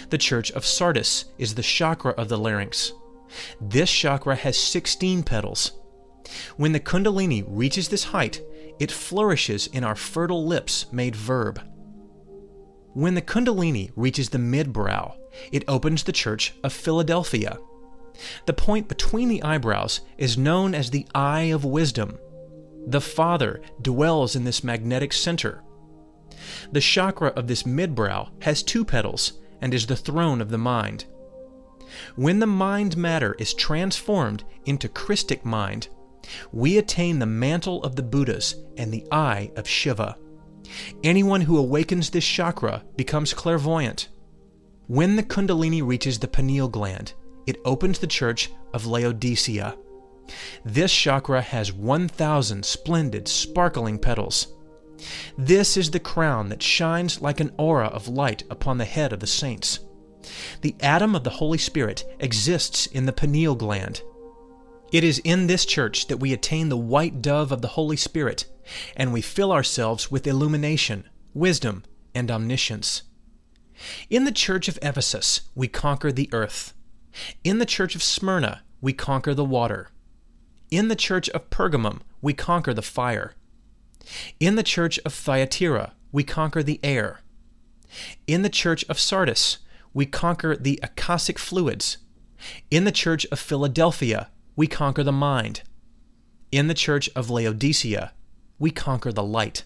The church of Sardis is the chakra of the larynx. This chakra has 16 petals. When the Kundalini reaches this height, it flourishes in our fertile lips made verb. When the Kundalini reaches the midbrow, it opens the church of Philadelphia. The point between the eyebrows is known as the eye of wisdom. The Father dwells in this magnetic center. The chakra of this midbrow has 2 petals and is the throne of the mind. When the mind matter is transformed into Christic mind, we attain the mantle of the Buddhas and the eye of Shiva. Anyone who awakens this chakra becomes clairvoyant. When the Kundalini reaches the pineal gland, it opens the church of Laodicea. This chakra has 1,000 splendid, sparkling petals. This is the crown that shines like an aura of light upon the head of the saints. The atom of the Holy Spirit exists in the pineal gland. It is in this church that we attain the white dove of the Holy Spirit, and we fill ourselves with illumination, wisdom, and omniscience. In the church of Ephesus, we conquer the earth. In the church of Smyrna, we conquer the water. In the church of Pergamum, we conquer the fire. In the church of Thyatira, we conquer the air. In the church of Sardis, we conquer the akashic fluids. In the church of Philadelphia, we conquer the mind. In the church of Laodicea, we conquer the light.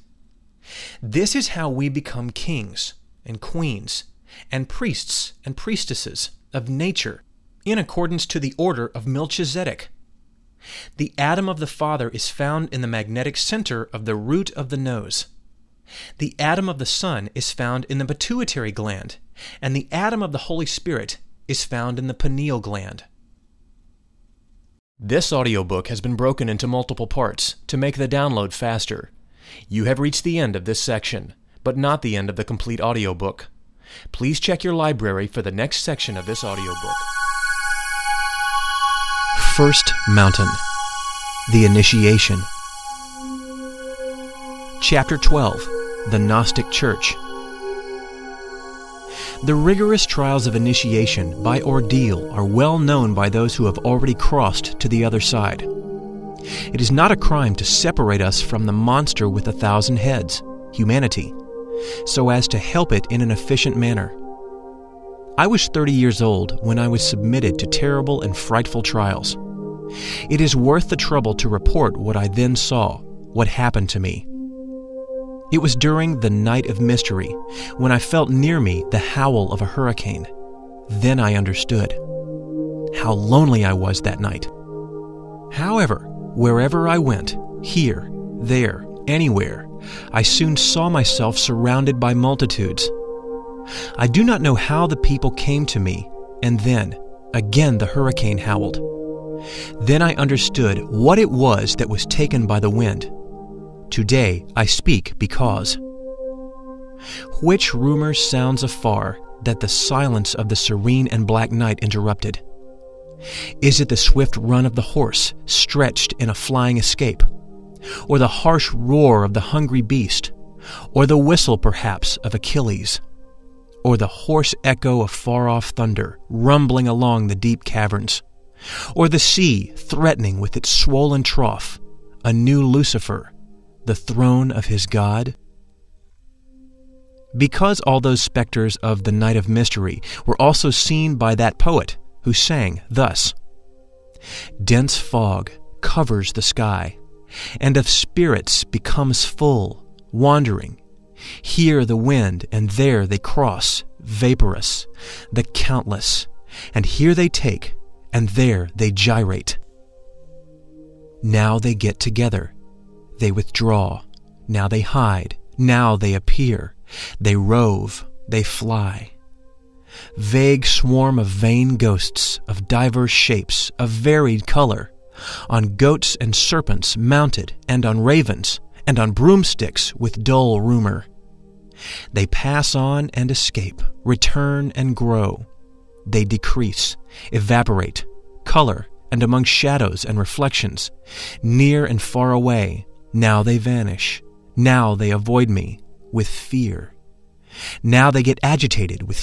This is how we become kings and queens and priests and priestesses of nature in accordance to the order of Melchizedek. The atom of the Father is found in the magnetic center of the root of the nose. The atom of the Son is found in the pituitary gland, and the atom of the Holy Spirit is found in the pineal gland. This audiobook has been broken into multiple parts to make the download faster. You have reached the end of this section, but not the end of the complete audiobook. Please check your library for the next section of this audiobook. First Mountain, the Initiation. Chapter 12, the Gnostic Church. The rigorous trials of initiation by ordeal are well known by those who have already crossed to the other side. It is not a crime to separate us from the monster with 1,000 heads, humanity, so as to help it in an efficient manner. I was 30 years old when I was submitted to terrible and frightful trials. It is worth the trouble to report what I then saw, what happened to me. It was during the night of mystery, when I felt near me the howl of a hurricane. Then I understood how lonely I was that night. However, wherever I went, here, there, anywhere, I soon saw myself surrounded by multitudes. I do not know how the people came to me, and then, again the hurricane howled. Then I understood what it was that was taken by the wind. Today I speak because. Which rumor sounds afar that the silence of the serene and black night interrupted? Is it the swift run of the horse stretched in a flying escape? Or the harsh roar of the hungry beast? Or the whistle, perhaps, of Achilles? Or the hoarse echo of far-off thunder rumbling along the deep caverns? Or the sea threatening with its swollen trough a new Lucifer, the throne of his God? Because all those specters of the night of mystery were also seen by that poet who sang thus: dense fog covers the sky, and of spirits becomes full, wandering. Here the wind, and there they cross, vaporous, the countless, and here they take, and there they gyrate. Now they get together, they withdraw, now they hide, now they appear, they rove, they fly. Vague swarm of vain ghosts, of diverse shapes, of varied color, on goats and serpents mounted, and on ravens, and on broomsticks with dull rumor. They pass on and escape, return and grow. They decrease, evaporate, color, and among shadows and reflections, near and far away. Now they vanish. Now they avoid me with fear. Now they get agitated with